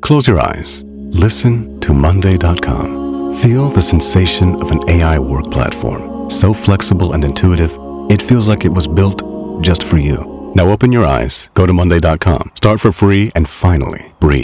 Close your eyes. Listen to Monday.com. Feel the sensation of an AI work platform. So flexible and intuitive, it feels like it was built just for you. Now open your eyes, go to Monday.com, start for free, and finally breathe.